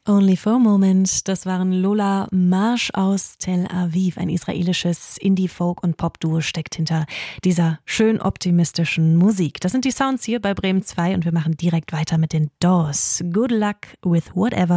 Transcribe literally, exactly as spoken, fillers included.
Only for a Moment, das waren Lola Marsch aus Tel Aviv. Ein israelisches Indie-Folk- und Pop-Duo steckt hinter dieser schön optimistischen Musik. Das sind die Sounds hier bei Bremen zwei und wir machen direkt weiter mit den Doors. Good luck with whatever.